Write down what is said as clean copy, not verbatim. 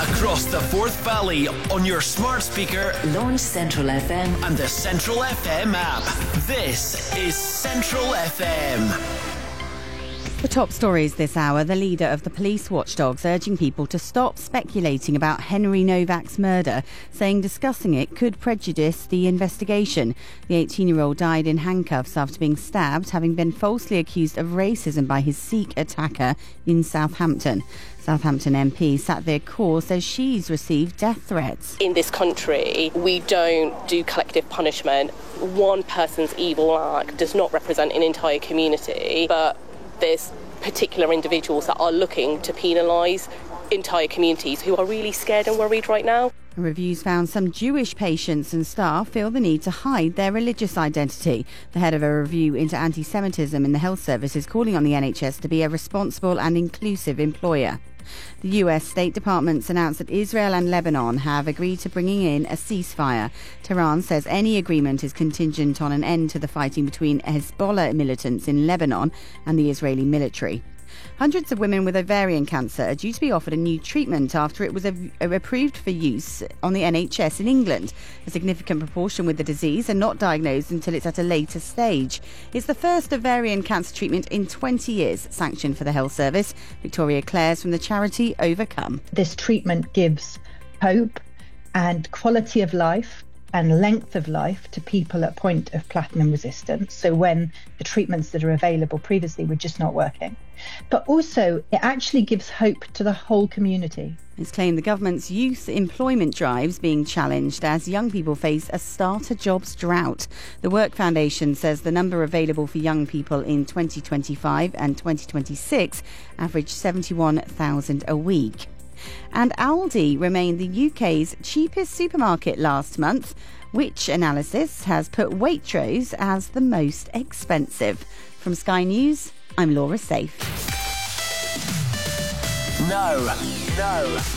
across the Forth Valley on your smart speaker, Launch Central FM and the Central FM app. This is Central FM. The top stories this hour. The leader of the police watchdogs urging people to stop speculating about Henry Novak's murder, saying discussing it could prejudice the investigation. The 18-year-old died in handcuffs after being stabbed, having been falsely accused of racism by his Sikh attacker in Southampton. Southampton MP Satvir Kaur says she's received death threats. In this country, we don't do collective punishment. One person's evil act does not represent an entire community, but there's particular individuals that are looking to penalise entire communities who are really scared and worried right now. Reviews found some Jewish patients and staff feel the need to hide their religious identity. The head of a review into anti-Semitism in the health service is calling on the NHS to be a responsible and inclusive employer. The US State Department's announced that Israel and Lebanon have agreed to bringing in a ceasefire. Tehran says any agreement is contingent on an end to the fighting between Hezbollah militants in Lebanon and the Israeli military. Hundreds of women with ovarian cancer are due to be offered a new treatment after it was approved for use on the NHS in England. A significant proportion with the disease are not diagnosed until it's at a later stage. It's the first ovarian cancer treatment in 20 years sanctioned for the health service. Victoria Clares from the charity Overcome. This treatment gives hope and quality of life and length of life to people at point of platinum resistance, so when the treatments that are available previously were just not working. But also, it actually gives hope to the whole community. It's claimed the government's youth employment drive's being challenged as young people face a starter jobs drought. The Work Foundation says the number available for young people in 2025 and 2026 averaged 71,000 a week. And Aldi remained the UK's cheapest supermarket last month, which analysis has put Waitrose as the most expensive. From Sky News, I'm Laura Safe. No.